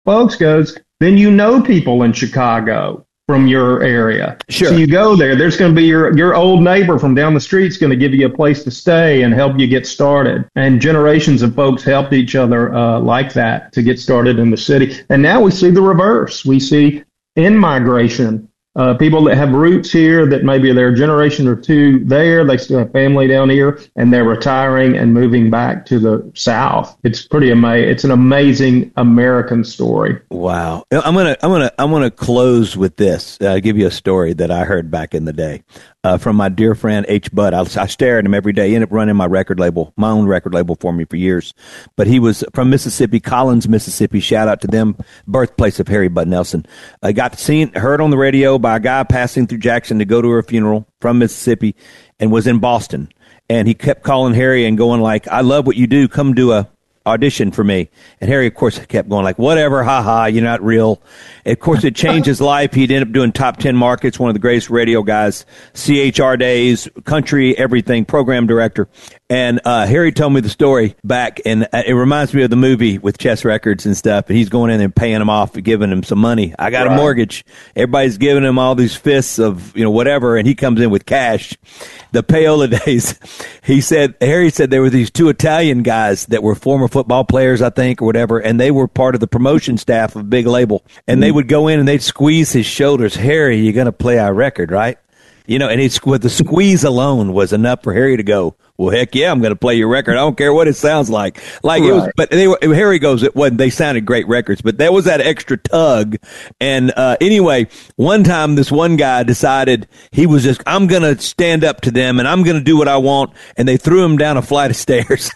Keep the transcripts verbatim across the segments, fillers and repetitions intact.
folks goes, then you know people in Chicago from your area. Sure. So you go there, there's going to be your, your old neighbor from down the street's going to give you a place to stay and help you get started. And generations of folks helped each other uh, like that to get started in the city. And now we see the reverse. We see in-migration. Uh, people that have roots here that maybe they're a generation or two there, they still have family down here, and they're retiring and moving back to the South. It's pretty amazing. It's an amazing American story. Wow. I'm gonna, I'm gonna, I'm gonna close with this. Uh, give you a story that I heard back in the day uh, from my dear friend H. Budd. I, I stare at him every day. He ended up running my record label, my own record label for me for years. But he was from Mississippi, Collins, Mississippi. Shout out to them, birthplace of Harry Bud Nelson. I got seen, heard on the radio by a guy passing through Jackson to go to her funeral from Mississippi, and was in Boston. And he kept calling Harry and going like, I love what you do. Come do a audition for me. And Harry, of course, kept going like, whatever, haha, you're not real. And of course, it changed his life. He'd end up doing top ten markets, one of the greatest radio guys, C H R days, country, everything, program director. And uh, Harry told me the story back, and it reminds me of the movie with Chess Records and stuff. And he's going in and paying him off, giving him some money. I got right. a mortgage. Everybody's giving him all these fists of, you know, whatever, and he comes in with cash. The payola days, he said, Harry said there were these two Italian guys that were former football players, I think, or whatever, and they were part of the promotion staff of a big label. And they would go in and they'd squeeze his shoulders. Harry, you're going to play our record, right? You know, and it's with the squeeze alone was enough for Harry to go, well, heck yeah, I'm going to play your record. I don't care what it sounds like. Like right. it was, but they were, Harry goes, it wasn't, they sounded great records, but there was that extra tug. And, uh, anyway, one time this one guy decided he was just, I'm going to stand up to them and I'm going to do what I want. And they threw him down a flight of stairs.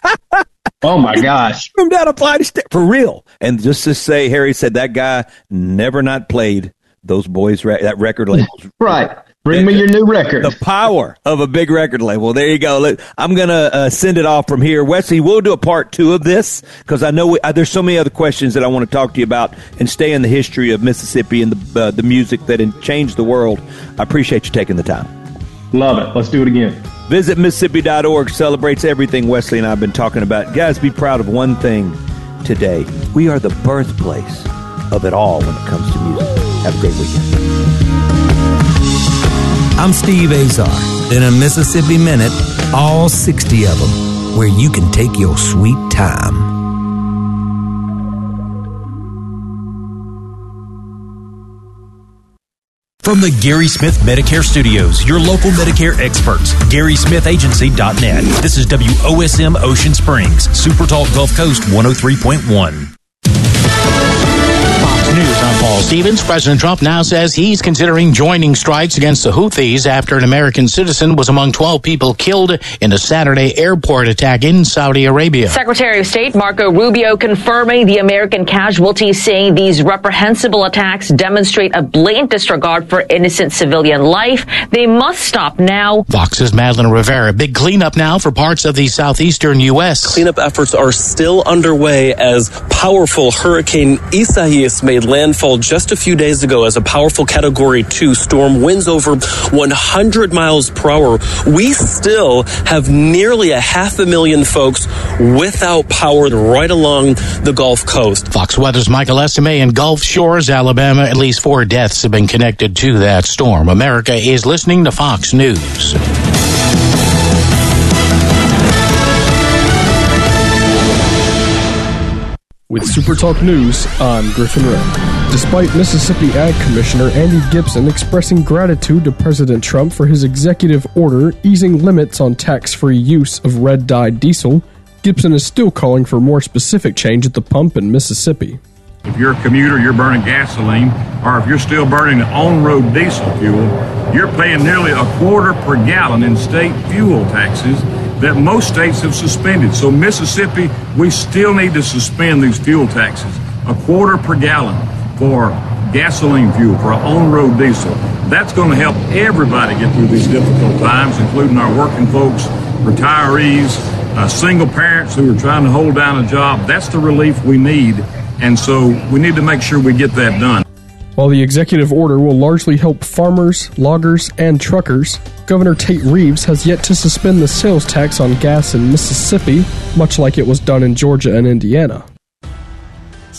Oh my gosh. Threw him down a flight of stairs for real. And just to say, Harry said that guy never not played those boys, re- that record label. Right. Bring me your new record. The power of a big record label. There you go. Look, I'm going to uh, send it off from here. Wesley, we'll do a part two of this because I know we, uh, there's so many other questions that I want to talk to you about and stay in the history of Mississippi and the, uh, the music that changed the world. I appreciate you taking the time. Love it. Let's do it again. Visit Mississippi dot org. Celebrates everything Wesley and I have been talking about. Guys, be proud of one thing today. We are the birthplace of it all when it comes to music. Have a great weekend. I'm Steve Azar. In a Mississippi Minute, all sixty of them, where you can take your sweet time. From the Gary Smith Medicare Studios, your local Medicare experts, Gary Smith Agency dot net. This is W O S M Ocean Springs, Super Talk Gulf Coast one oh three point one. News, I'm Paul Stevens. President Trump now says he's considering joining strikes against the Houthis after an American citizen was among twelve people killed in a Saturday airport attack in Saudi Arabia. Secretary of State Marco Rubio confirming the American casualties, saying these reprehensible attacks demonstrate a blatant disregard for innocent civilian life. They must stop now. Fox's Madeline Rivera. Big cleanup now for parts of the southeastern U S. Cleanup efforts are still underway as powerful Hurricane Isaias made landfall just a few days ago as a powerful Category two storm, winds over one hundred miles per hour. We still have nearly a half a million folks without power right along the Gulf Coast. Fox Weather's Michael Estime in Gulf Shores, Alabama. At least four deaths have been connected to that storm. America is listening to Fox News. With Super Talk News, I'm Griffin Wray. Despite Mississippi Ag Commissioner Andy Gibson expressing gratitude to President Trump for his executive order easing limits on tax-free use of red-dyed diesel, Gibson is still calling for more specific change at the pump in Mississippi. If you're a commuter, you're burning gasoline, or if you're still burning on-road diesel fuel, you're paying nearly a quarter per gallon in state fuel taxes that most states have suspended. So Mississippi, we still need to suspend these fuel taxes. A quarter per gallon for gasoline fuel, for on-road diesel. That's going to help everybody get through these difficult times, including our working folks, retirees, uh, single parents who are trying to hold down a job. That's the relief we need. And so we need to make sure we get that done. While the executive order will largely help farmers, loggers, and truckers, Governor Tate Reeves has yet to suspend the sales tax on gas in Mississippi, much like it was done in Georgia and Indiana.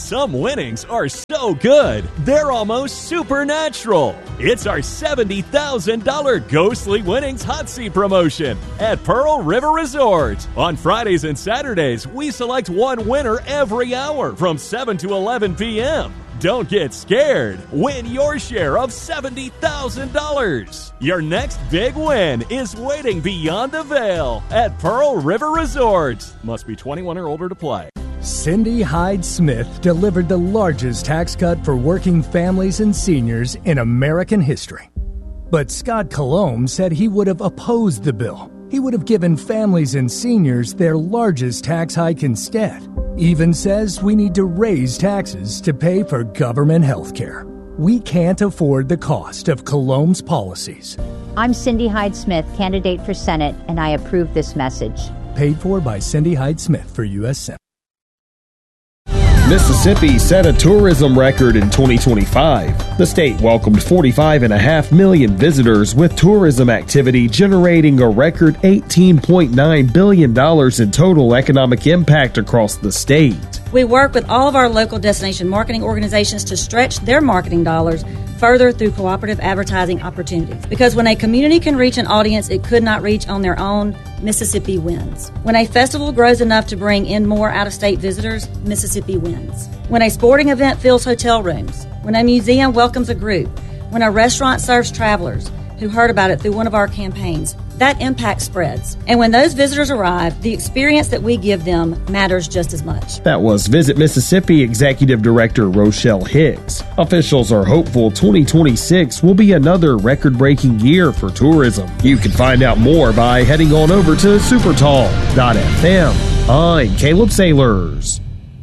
Some winnings are so good, they're almost supernatural. It's our seventy thousand dollars Ghostly Winnings Hot Seat promotion at Pearl River Resort. On Fridays and Saturdays, we select one winner every hour from seven to eleven p.m. Don't get scared. Win your share of seventy thousand dollars. Your next big win is waiting beyond the veil at Pearl River Resort. Must be twenty-one or older to play. Cindy Hyde Smith delivered the largest tax cut for working families and seniors in American history. But Scott Colomb said he would have opposed the bill. He would have given families and seniors their largest tax hike instead. Even says we need to raise taxes to pay for government health care. We can't afford the cost of Colomb's policies. I'm Cindy Hyde Smith, candidate for Senate, and I approve this message. Paid for by Cindy Hyde Smith for U S Senate. Mississippi set a tourism record in twenty twenty-five. The state welcomed forty-five point five million visitors, with tourism activity generating a record eighteen point nine billion dollars in total economic impact across the state. We work with all of our local destination marketing organizations to stretch their marketing dollars further through cooperative advertising opportunities. Because when a community can reach an audience it could not reach on their own, Mississippi wins. When a festival grows enough to bring in more out-of-state visitors, Mississippi wins. When a sporting event fills hotel rooms, when a museum welcomes a group, when a restaurant serves travelers who heard about it through one of our campaigns, that impact spreads. And when those visitors arrive, the experience that we give them matters just as much. That was Visit Mississippi Executive Director Rochelle Hicks. Officials are hopeful twenty twenty-six will be another record-breaking year for tourism. You can find out more by heading on over to supertalk dot f m. I'm Caleb Sailors.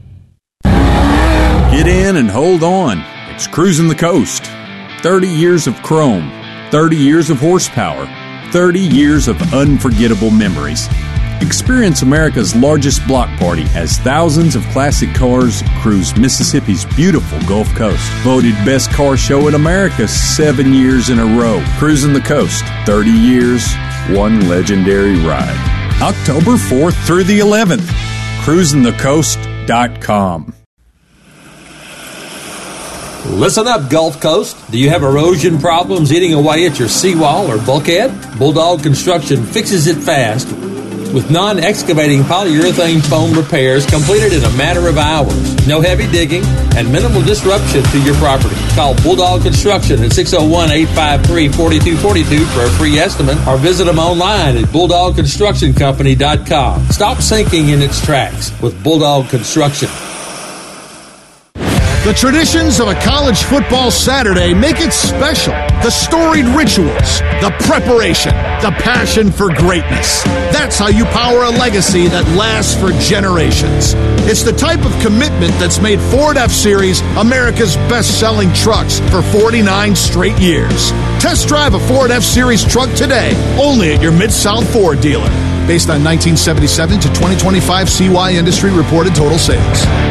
Get in and hold on. It's Cruising the Coast. thirty years of chrome, thirty years of horsepower, thirty years of unforgettable memories. Experience America's largest block party as thousands of classic cars cruise Mississippi's beautiful Gulf Coast. Voted best car show in America seven years in a row. Cruising the Coast, thirty years, one legendary ride. October fourth through the eleventh. cruising the coast dot com. Listen up, Gulf Coast. Do you have erosion problems eating away at your seawall or bulkhead? Bulldog Construction fixes it fast with non-excavating polyurethane foam repairs completed in a matter of hours. No heavy digging and minimal disruption to your property. Call Bulldog Construction at six oh one, eight five three, four two four two for a free estimate or visit them online at bulldog construction company dot com. Stop sinking in its tracks with Bulldog Construction. The traditions of a college football Saturday make it special. The storied rituals, the preparation, the passion for greatness. That's how you power a legacy that lasts for generations. It's the type of commitment that's made Ford F-Series America's best-selling trucks for forty-nine straight years. Test drive a Ford F-Series truck today, only at your Mid-South Ford dealer. Based on nineteen seventy-seven to twenty twenty-five C Y industry reported total sales.